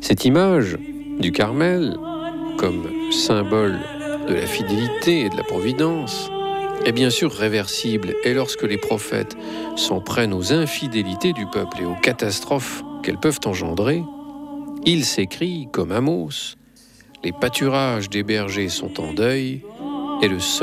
Cette image du Carmel, comme symbole de la fidélité et de la providence, est bien sûr réversible. Et lorsque les prophètes s'en prennent aux infidélités du peuple et aux catastrophes qu'elles peuvent engendrer, ils s'écrient comme Amos: les pâturages des bergers sont en deuil et le